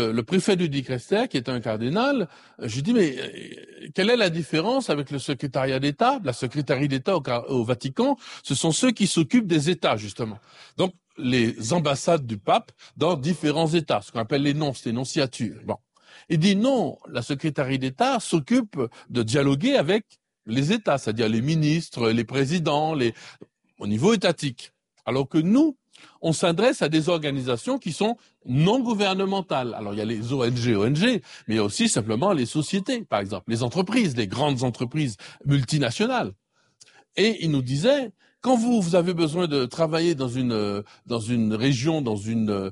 Le préfet de Dicrester, qui est un cardinal, je lui dis, mais quelle est la différence avec le secrétariat d'État? La secrétaire d'État au Vatican, ce sont ceux qui s'occupent des États, justement. Donc, les ambassades du pape dans différents États, ce qu'on appelle les nonces, les nonciatures. Bon. Il dit non, la secrétaire d'État s'occupe de dialoguer avec les États, c'est-à-dire les ministres, les présidents, au niveau étatique. Alors que nous, on s'adresse à des organisations qui sont non gouvernementales. Alors, il y a les ONG, mais il y a aussi simplement les sociétés, par exemple, les entreprises, les grandes entreprises multinationales. Et il nous disait, quand vous avez besoin de travailler dans une région, dans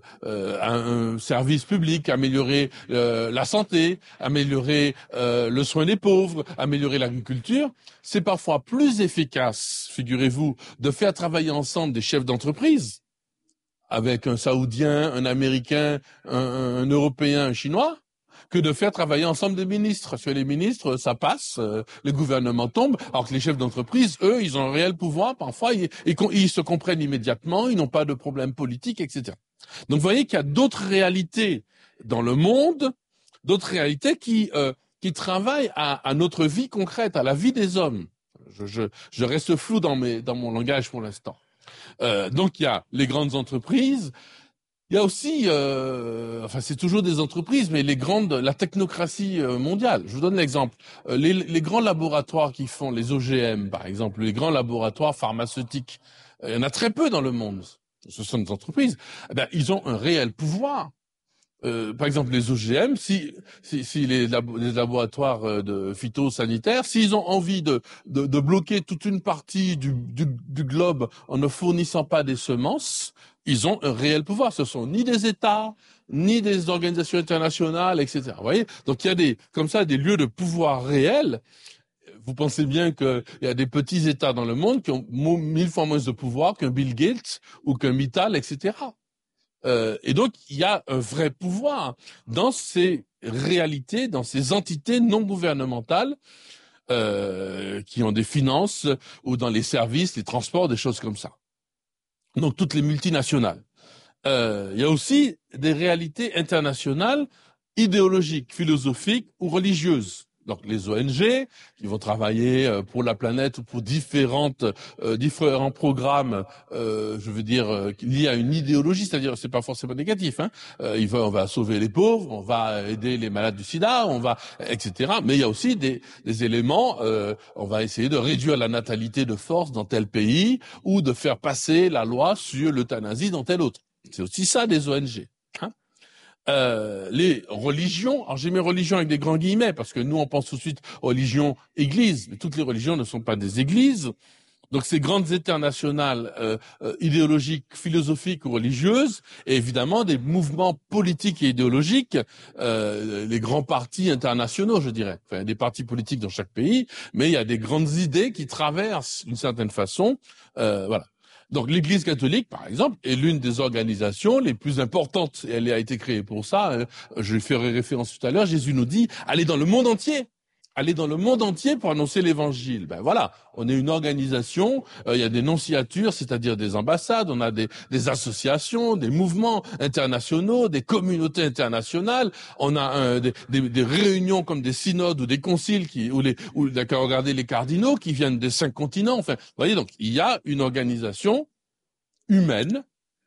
un service public, améliorer la santé, améliorer le soin des pauvres, améliorer l'agriculture, c'est parfois plus efficace, figurez-vous, de faire travailler ensemble des chefs d'entreprise avec un Saoudien, un Américain, un Européen, un Chinois, que de faire travailler ensemble des ministres. Parce que les ministres, ça passe, le gouvernement tombe, alors que les chefs d'entreprise, eux, ils ont un réel pouvoir, parfois, ils se comprennent immédiatement, ils n'ont pas de problème politique, etc. Donc, vous voyez qu'il y a d'autres réalités dans le monde, d'autres réalités qui travaillent à notre vie concrète, à la vie des hommes. Je reste flou dans mon langage pour l'instant. Donc il y a les grandes entreprises, il y a aussi, c'est toujours des entreprises, mais la technocratie mondiale. Je vous donne l'exemple. Les grands laboratoires qui font les OGM, par exemple, les grands laboratoires pharmaceutiques, il y en a très peu dans le monde. Ce sont des entreprises. Ils ont un réel pouvoir. Par exemple, les OGM, si les laboratoires de phytosanitaires, s'ils ont envie de bloquer toute une partie du globe en ne fournissant pas des semences, ils ont un réel pouvoir. Ce sont ni des États, ni des organisations internationales, etc. Vous voyez? Donc il y a des lieux de pouvoir réels. Vous pensez bien qu'il y a des petits États dans le monde qui ont 1000 fois moins de pouvoir qu'un Bill Gates ou qu'un Mittal, etc. Et donc, il y a un vrai pouvoir dans ces réalités, dans ces entités non gouvernementales qui ont des finances ou dans les services, les transports, des choses comme ça. Donc, toutes les multinationales. Il y a aussi des réalités internationales idéologiques, philosophiques ou religieuses. Donc les ONG qui vont travailler pour la planète ou pour différents programmes, liés à une idéologie, c'est-à-dire c'est pas forcément négatif. On va sauver les pauvres, on va aider les malades du SIDA, etc. Mais il y a aussi des éléments. On va essayer de réduire la natalité de force dans tel pays ou de faire passer la loi sur l'euthanasie dans tel autre. C'est aussi ça des ONG. Les religions, alors j'ai mis religions avec des grands guillemets parce que nous on pense tout de suite aux religions églises, mais toutes les religions ne sont pas des églises. Donc ces grandes internationales idéologiques, philosophiques ou religieuses, et évidemment des mouvements politiques et idéologiques, les grands partis internationaux, je dirais. Enfin, des partis politiques dans chaque pays, mais il y a des grandes idées qui traversent d'une certaine façon, voilà. Donc l'Église catholique, par exemple, est l'une des organisations les plus importantes. Et elle a été créée pour ça. Je ferai référence tout à l'heure. Jésus nous dit, allez dans le monde entier. Allez dans le monde entier pour annoncer l'évangile. Ben voilà, on est une organisation, il y a des nonciatures, c'est-à-dire des ambassades, on a des associations, des mouvements internationaux, des communautés internationales, on a des réunions comme des synodes ou des conciles regardez les cardinaux qui viennent des 5 continents. Enfin, vous voyez, donc il y a une organisation humaine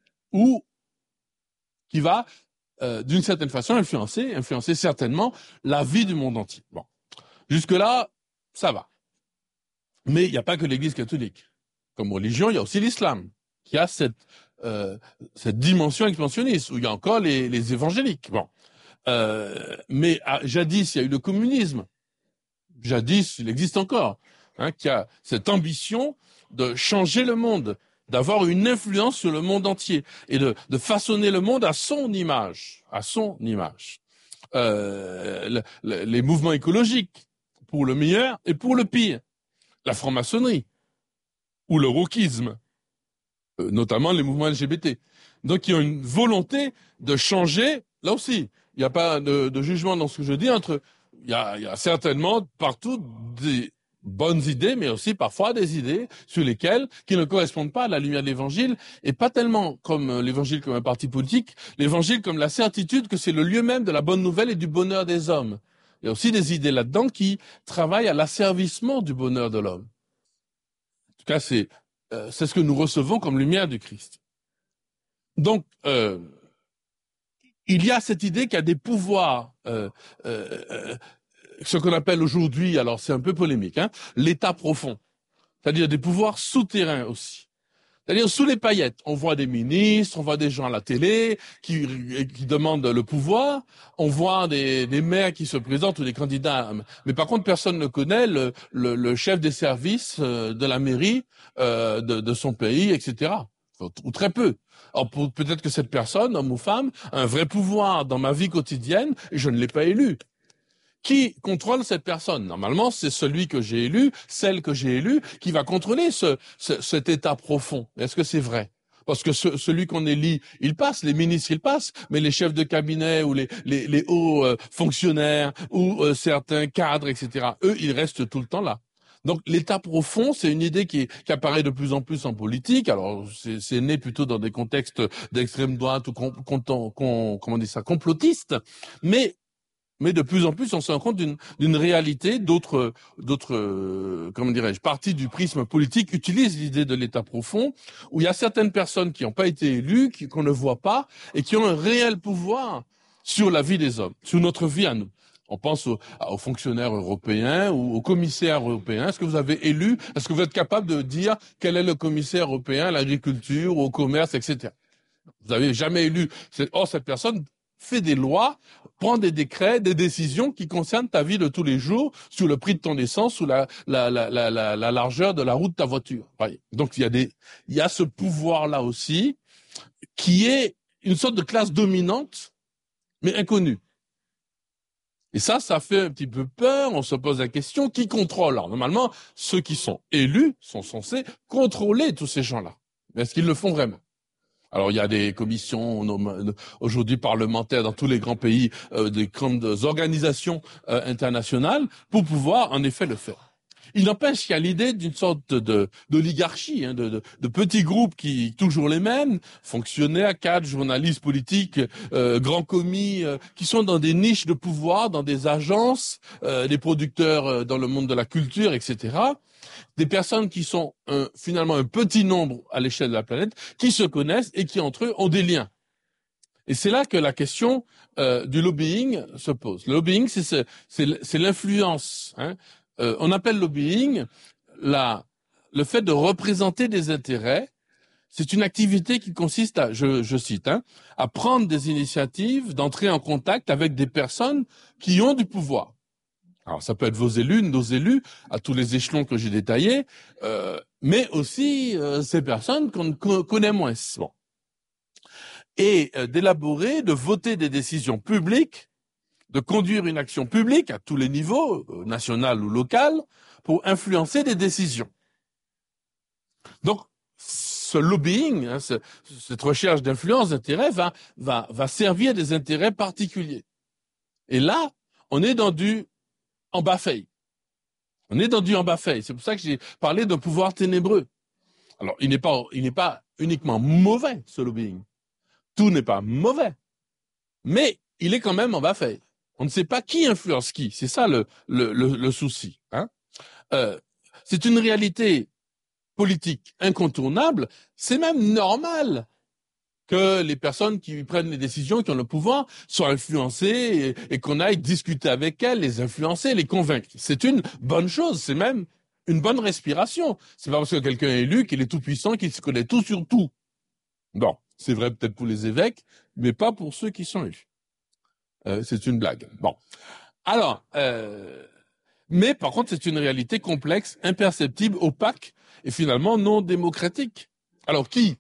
qui va d'une certaine façon influencer certainement la vie du monde entier. Bon. Jusque-là, ça va. Mais il n'y a pas que l'Église catholique. Comme religion, il y a aussi l'islam, qui a cette dimension expansionniste, où il y a encore les évangéliques. Bon. Mais jadis, il y a eu le communisme. Jadis, il existe encore. Qui a cette ambition de changer le monde, d'avoir une influence sur le monde entier, et de façonner le monde à son image. À son image. Les mouvements écologiques, pour le meilleur et pour le pire. La franc-maçonnerie ou le wokisme, notamment les mouvements LGBT. Donc, il y a une volonté de changer. Là aussi, il n'y a pas de jugement dans ce que je dis. Il y a certainement partout bonnes idées, mais aussi parfois des idées qui ne correspondent pas à la lumière de l'Évangile, et pas tellement comme l'Évangile comme un parti politique, l'Évangile comme la certitude que c'est le lieu même de la bonne nouvelle et du bonheur des hommes. Il y a aussi des idées là-dedans qui travaillent à l'asservissement du bonheur de l'homme. En tout cas, c'est ce que nous recevons comme lumière du Christ. Donc, il y a cette idée qu'il y a des pouvoirs, ce qu'on appelle aujourd'hui, alors c'est un peu polémique, l'état profond. C'est-à-dire des pouvoirs souterrains aussi. C'est-à-dire sous les paillettes, on voit des ministres, on voit des gens à la télé qui demandent le pouvoir, on voit des maires qui se présentent ou des candidats, mais par contre personne ne connaît le chef des services de la mairie de son pays, etc. Ou très peu. Alors peut-être que cette personne, homme ou femme, a un vrai pouvoir dans ma vie quotidienne et je ne l'ai pas élu. Qui contrôle cette personne? Normalement, c'est celui que j'ai élu, celle que j'ai élue, qui va contrôler cet état profond. Est-ce que c'est vrai? Parce que celui qu'on élit, il passe, les ministres, ils passent, mais les chefs de cabinet ou les hauts fonctionnaires ou certains cadres, etc., eux, ils restent tout le temps là. Donc l'état profond, c'est une idée qui apparaît de plus en plus en politique. Alors c'est né plutôt dans des contextes d'extrême droite ou comment on dit ça, complotistes, mais de plus en plus, on se rend compte d'une réalité. D'autres, comment dirais-je, parties du prisme politique utilisent l'idée de l'État profond, où il y a certaines personnes qui n'ont pas été élues, qu'on ne voit pas, et qui ont un réel pouvoir sur la vie des hommes, sur notre vie à nous. On pense aux fonctionnaires européens ou aux commissaires européens. Est-ce que vous avez élu? Est-ce que vous êtes capable de dire quel est le commissaire européen à l'agriculture, au commerce, etc.? Vous n'avez jamais élu. Cette personne fait des lois, prend des décrets, des décisions qui concernent ta vie de tous les jours, sur le prix de ton essence, ou la largeur de la route de ta voiture. Donc il y a ce pouvoir-là aussi, qui est une sorte de classe dominante, mais inconnue. Et ça fait un petit peu peur. On se pose la question, qui contrôle? Alors normalement, ceux qui sont élus sont censés contrôler tous ces gens-là. Mais est-ce qu'ils le font vraiment? Alors il y a des commissions aujourd'hui parlementaires dans tous les grands pays, des grandes organisations internationales pour pouvoir en effet le faire. Il n'empêche qu'il y a l'idée d'une sorte d'oligarchie, de petits groupes qui toujours les mêmes, fonctionnaires, cadres, journalistes, politiques, grands commis, qui sont dans des niches de pouvoir, dans des agences, des producteurs dans le monde de la culture, etc. Des personnes qui sont finalement un petit nombre à l'échelle de la planète, qui se connaissent et qui entre eux ont des liens. Et c'est là que la question du lobbying se pose. Le lobbying, c'est l'influence. On appelle lobbying le fait de représenter des intérêts. C'est une activité qui consiste à, je cite, à prendre des initiatives, d'entrer en contact avec des personnes qui ont du pouvoir. Alors ça peut être vos élus, nos élus, à tous les échelons que j'ai détaillés, mais aussi ces personnes qu'on connaît moins. Bon. Et d'élaborer, de voter des décisions publiques, de conduire une action publique à tous les niveaux, national ou local, pour influencer des décisions. Donc ce lobbying, cette recherche d'influence, d'intérêt, va servir des intérêts particuliers. Et là, on est dans du en bas-fait. On est dans du en bas-fait. C'est pour ça que j'ai parlé d'un pouvoir ténébreux. Alors, il n'est pas uniquement mauvais, ce lobbying. Tout n'est pas mauvais. Mais il est quand même en bas-fait. On ne sait pas qui influence qui. C'est ça le souci. C'est une réalité politique incontournable. C'est même normal que les personnes qui prennent les décisions, qui ont le pouvoir, soient influencées et qu'on aille discuter avec elles, les influencer, les convaincre. C'est une bonne chose, c'est même une bonne respiration. C'est pas parce que quelqu'un est élu qu'il est tout puissant, qu'il se connaît tout sur tout. Bon, c'est vrai peut-être pour les évêques, mais pas pour ceux qui sont élus. C'est une blague. Bon. Alors, mais par contre, c'est une réalité complexe, imperceptible, opaque et finalement non démocratique. Alors qui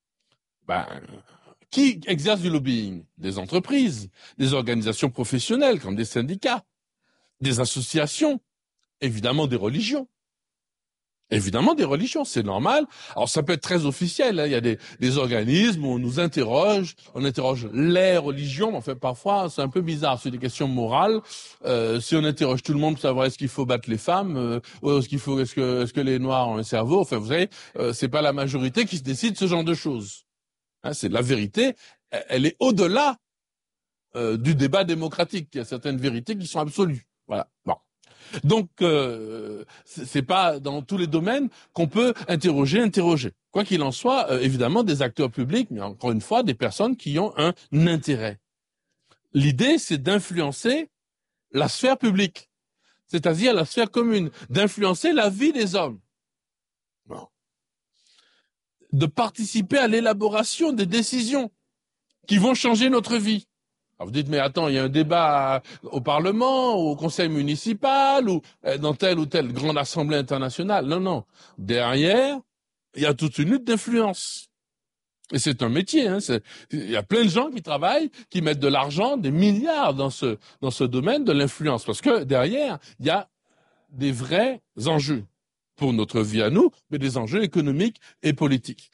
exerce du lobbying? Des entreprises, des organisations professionnelles comme des syndicats, des associations, évidemment des religions. Évidemment, des religions, c'est normal. Alors, ça peut être très officiel, hein. Il y a des organismes où on nous interroge, on interroge les religions. Mais enfin, parfois, c'est un peu bizarre. C'est des questions morales. Si on interroge tout le monde pour savoir est-ce qu'il faut battre les femmes, ou est-ce que les Noirs ont un cerveau. Enfin, vous savez, c'est pas la majorité qui se décide ce genre de choses. Hein, c'est la vérité. Elle est au-delà du débat démocratique. Il y a certaines vérités qui sont absolues. Voilà. Bon. Donc, c'est pas dans tous les domaines qu'on peut interroger. Quoi qu'il en soit, évidemment, des acteurs publics, mais encore une fois, des personnes qui ont un intérêt. L'idée, c'est d'influencer la sphère publique, c'est-à-dire la sphère commune, d'influencer la vie des hommes, bon. De participer à l'élaboration des décisions qui vont changer notre vie. Alors vous dites, mais attends, il y a un débat au Parlement, au Conseil municipal, ou dans telle ou telle grande assemblée internationale. Non, non. Derrière, il y a toute une lutte d'influence. Et c'est un métier. Hein. Il y a plein de gens qui travaillent, qui mettent de l'argent, des milliards dans ce domaine de l'influence. Parce que derrière, il y a des vrais enjeux pour notre vie à nous, mais des enjeux économiques et politiques.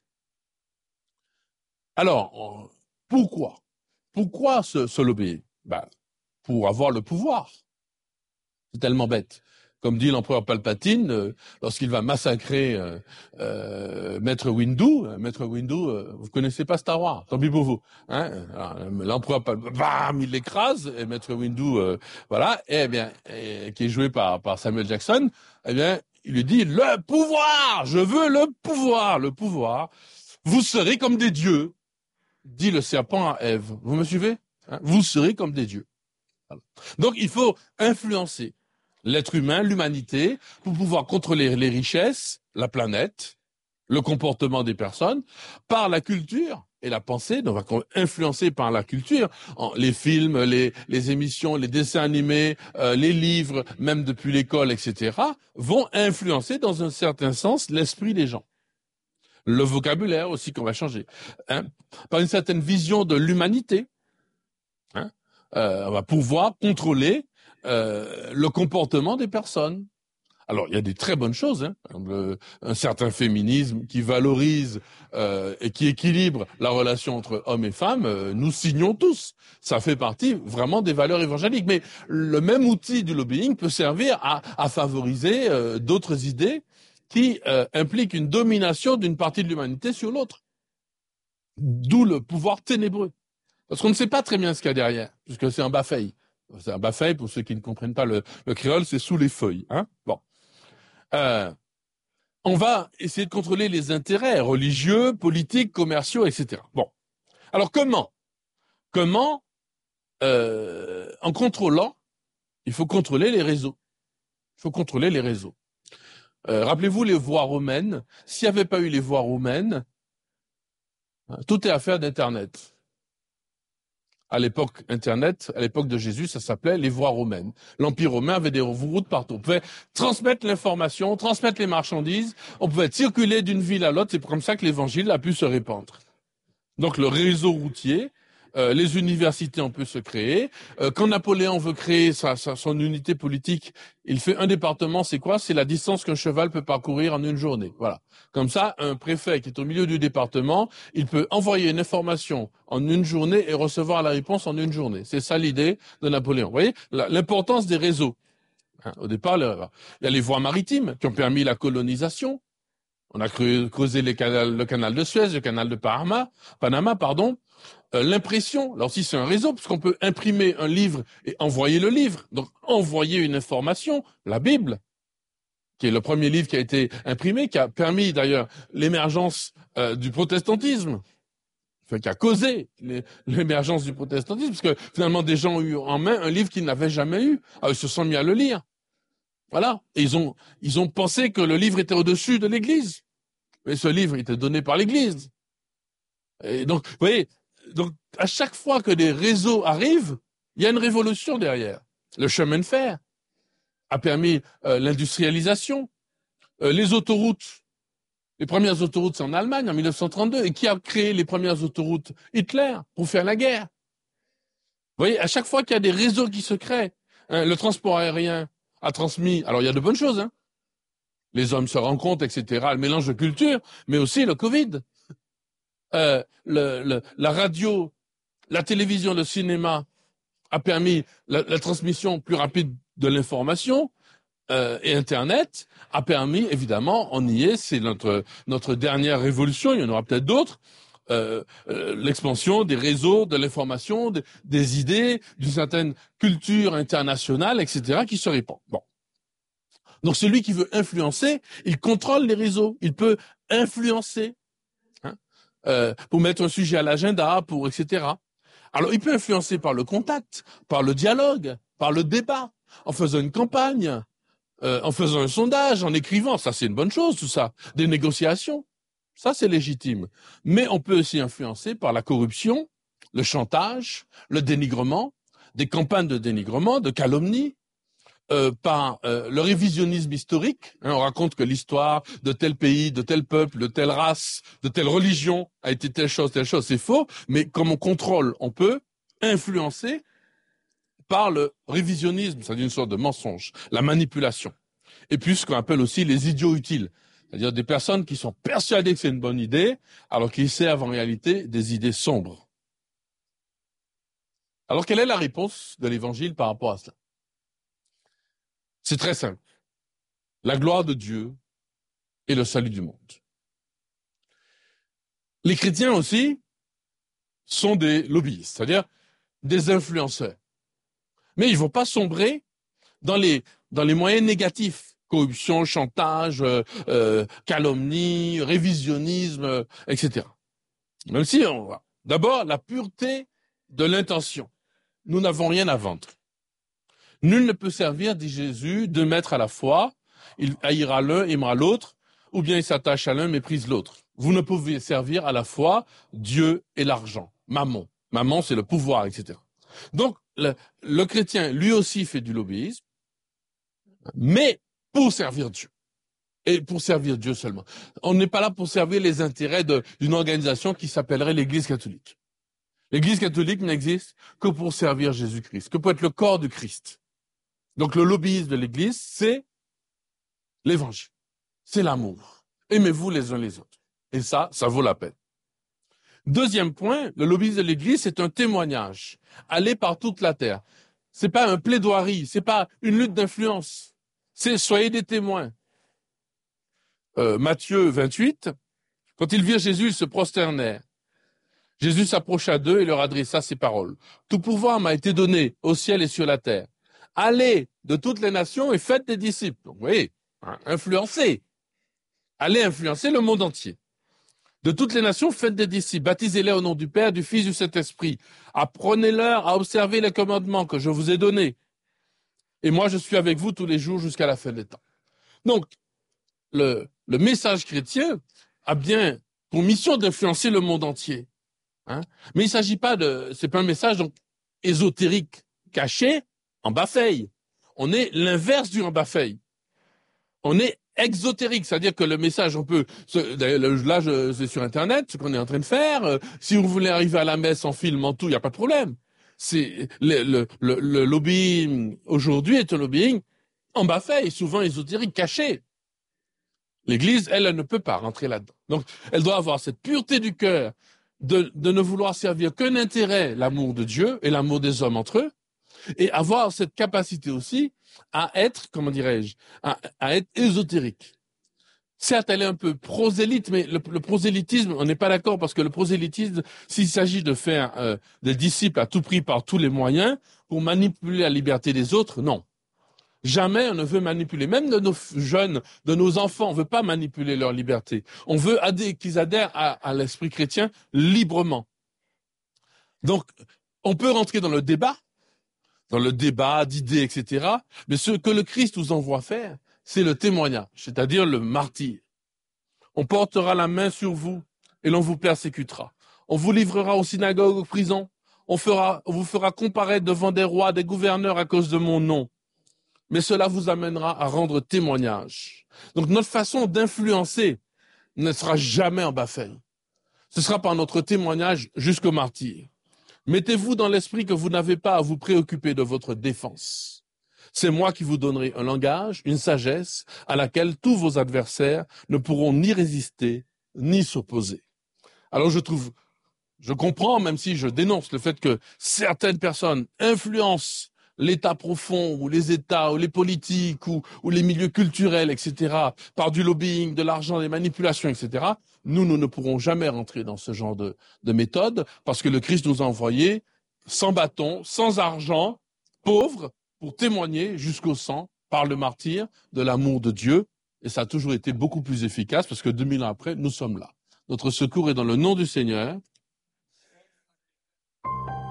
Alors, pourquoi se lobbying? Pour avoir le pouvoir. C'est tellement bête. Comme dit l'empereur Palpatine, lorsqu'il va massacrer Maître Windu. Maître Windu, vous connaissez pas Star Wars, tant pis pour vous. Hein, l'empereur Palpatine, bam, il l'écrase, et Maître Windu, voilà, qui est joué par Samuel Jackson, il lui dit, le pouvoir, je veux le pouvoir, vous serez comme des dieux, dit le serpent à Ève. Vous me suivez? Hein, vous serez comme des dieux. Voilà. Donc il faut influencer l'être humain, l'humanité, pour pouvoir contrôler les richesses, la planète, le comportement des personnes, par la culture et la pensée. Donc on va influencer par la culture, les films, les émissions, les dessins animés, les livres, même depuis l'école, etc., vont influencer dans un certain sens l'esprit des gens. Le vocabulaire aussi qu'on va changer, hein, par une certaine vision de l'humanité. Hein, on va pouvoir contrôler le comportement des personnes. Alors, il y a des très bonnes choses, hein. Un certain féminisme qui valorise et qui équilibre la relation entre hommes et femmes, nous signons tous. Ça fait partie vraiment des valeurs évangéliques. Mais le même outil du lobbying peut servir à favoriser d'autres idées qui impliquent une domination d'une partie de l'humanité sur l'autre. D'où le pouvoir ténébreux. Parce qu'on ne sait pas très bien ce qu'il y a derrière, puisque c'est un bafeuille. C'est un bafeuille, pour ceux qui ne comprennent pas le créole, c'est sous les feuilles. Hein, bon. On va essayer de contrôler les intérêts religieux, politiques, commerciaux, etc. Bon. Alors comment en contrôlant, il faut contrôler les réseaux. Il faut contrôler les réseaux. Rappelez-vous les voies romaines. S'il n'y avait pas eu les voies romaines, tout est affaire d'Internet. À l'époque Internet, à l'époque de Jésus, ça s'appelait les voies romaines. L'Empire romain avait des routes partout. On pouvait transmettre l'information, transmettre les marchandises, on pouvait circuler d'une ville à l'autre. C'est comme ça que l'évangile a pu se répandre. Donc le réseau routier, les universités ont pu se créer. Quand Napoléon veut créer son unité politique, il fait un département, c'est quoi? C'est la distance qu'un cheval peut parcourir en une journée. Voilà. Comme ça, un préfet qui est au milieu du département, il peut envoyer une information en une journée et recevoir la réponse en une journée. C'est ça l'idée de Napoléon. Vous voyez l'importance des réseaux. Hein, au départ, il y a les voies maritimes qui ont permis la colonisation. On a creusé le canal de Suez, le canal de Panama, l'impression, là aussi c'est un réseau, puisqu'on peut imprimer un livre et envoyer le livre. Donc envoyer une information, la Bible, qui est le premier livre qui a été imprimé, qui a permis d'ailleurs l'émergence du protestantisme, enfin qui a causé l'émergence du protestantisme, parce que finalement des gens ont eu en main un livre qu'ils n'avaient jamais eu. Alors, ils se sont mis à le lire. Voilà. Et ils ont pensé que le livre était au-dessus de l'Église. Mais ce livre était donné par l'Église. Et donc, vous voyez, donc à chaque fois que des réseaux arrivent, il y a une révolution derrière. Le chemin de fer a permis l'industrialisation. Les autoroutes, les premières autoroutes, c'est en Allemagne en 1932. Et qui a créé les premières autoroutes? Hitler, pour faire la guerre. Vous voyez, à chaque fois qu'il y a des réseaux qui se créent, hein, le transport aérien a transmis. Alors il y a de bonnes choses, hein. Les hommes se rencontrent, etc. Le mélange de culture, mais aussi le Covid. La radio, la télévision, le cinéma a permis la transmission plus rapide de l'information. Et Internet a permis, évidemment, on y est, c'est notre dernière révolution, il y en aura peut-être d'autres, l'expansion des réseaux, de l'information, des idées, d'une certaine culture internationale, etc., qui se répand. Bon. Donc celui qui veut influencer, il contrôle les réseaux, il peut influencer, hein, pour mettre un sujet à l'agenda, pour etc. Alors il peut influencer par le contact, par le dialogue, par le débat, en faisant une campagne, en faisant un sondage, en écrivant, ça c'est une bonne chose, tout ça, des négociations, ça c'est légitime. Mais on peut aussi influencer par la corruption, le chantage, le dénigrement, des campagnes de dénigrement, de calomnie, par le révisionnisme historique. Hein, on raconte que l'histoire de tel pays, de tel peuple, de telle race, de telle religion a été telle chose, c'est faux. Mais comme on contrôle, on peut influencer par le révisionnisme, c'est-à-dire une sorte de mensonge, la manipulation. Et puis ce qu'on appelle aussi les idiots utiles, c'est-à-dire des personnes qui sont persuadées que c'est une bonne idée, alors qu'ils servent en réalité des idées sombres. Alors quelle est la réponse de l'Évangile par rapport à cela? C'est très simple. La gloire de Dieu et le salut du monde. Les chrétiens aussi sont des lobbyistes, c'est-à-dire des influenceurs. Mais ils ne vont pas sombrer dans les moyens négatifs. Corruption, chantage, calomnie, révisionnisme, etc. Même si, on voit. D'abord, la pureté de l'intention. Nous n'avons rien à vendre. Nul ne peut servir, dit Jésus, deux maîtres à la fois. Il haïra l'un, aimera l'autre, ou bien il s'attache à l'un, méprise l'autre. Vous ne pouvez servir à la fois Dieu et l'argent. Mammon. Mammon, c'est le pouvoir, etc. Donc, le chrétien, lui aussi, fait du lobbyisme, mais pour servir Dieu. Et pour servir Dieu seulement. On n'est pas là pour servir les intérêts d'une organisation qui s'appellerait l'Église catholique. L'Église catholique n'existe que pour servir Jésus-Christ, que pour être le corps du Christ. Donc le lobbyisme de l'Église, c'est l'Évangile, c'est l'amour. Aimez-vous les uns les autres. Et ça vaut la peine. Deuxième point, le lobbyisme de l'Église, c'est un témoignage. Aller par toute la terre. C'est pas un plaidoirie, c'est pas une lutte d'influence. C'est soyez des témoins. Matthieu 28, quand ils virent Jésus, ils se prosternèrent. Jésus s'approcha d'eux et leur adressa ces paroles. Tout pouvoir m'a été donné au ciel et sur la terre. Allez de toutes les nations et faites des disciples. Donc, vous voyez, influencez. Allez influencer le monde entier. De toutes les nations, faites des disciples. Baptisez-les au nom du Père, du Fils, du Saint-Esprit. Apprenez-leur à observer les commandements que je vous ai donnés. Et moi, je suis avec vous tous les jours jusqu'à la fin des temps. Donc, le message chrétien a bien pour mission d'influencer le monde entier. Hein? Mais il ne s'agit pas c'est pas un message donc ésotérique, caché, en bas-feuille. On est l'inverse du en bas-feuille. On est exotérique, c'est-à-dire que le message, on peut, là, c'est sur Internet, ce qu'on est en train de faire. Si vous voulez arriver à la messe en film, en tout, il n'y a pas de problème. C'est le lobbying aujourd'hui est un lobbying en bas-feuille, souvent ésotérique, caché. L'Église, elle ne peut pas rentrer là-dedans. Donc, elle doit avoir cette pureté du cœur de ne vouloir servir qu'un intérêt, l'amour de Dieu et l'amour des hommes entre eux, et avoir cette capacité aussi à être, comment dirais-je, à être ésotérique. Certes, elle est un peu prosélyte, mais le prosélytisme, on n'est pas d'accord parce que le prosélytisme, s'il s'agit de faire des disciples à tout prix par tous les moyens pour manipuler la liberté des autres, non. Jamais on ne veut manipuler, même de nos jeunes, de nos enfants, on ne veut pas manipuler leur liberté. On veut qu'ils adhèrent à l'esprit chrétien librement. Donc, on peut rentrer dans le débat d'idées, etc. Mais ce que le Christ nous envoie faire, c'est le témoignage, c'est-à-dire le martyre. On portera la main sur vous et l'on vous persécutera. On vous livrera aux synagogues, aux prisons. On vous fera comparaître devant des rois, des gouverneurs à cause de mon nom. Mais cela vous amènera à rendre témoignage. Donc notre façon d'influencer ne sera jamais en bas-feuille. Ce sera par notre témoignage jusqu'au martyre. Mettez-vous dans l'esprit que vous n'avez pas à vous préoccuper de votre défense. C'est moi qui vous donnerai un langage, une sagesse à laquelle tous vos adversaires ne pourront ni résister, ni s'opposer. Alors je comprends, même si je dénonce le fait que certaines personnes influencent l'État profond ou les États ou les politiques ou les milieux culturels, etc., par du lobbying, de l'argent, des manipulations, etc., nous ne pourrons jamais rentrer dans ce genre de méthode parce que le Christ nous a envoyés sans bâton, sans argent, pauvres, pour témoigner jusqu'au sang, par le martyr, de l'amour de Dieu. Et ça a toujours été beaucoup plus efficace parce que 2000 ans après, nous sommes là. Notre secours est dans le nom du Seigneur.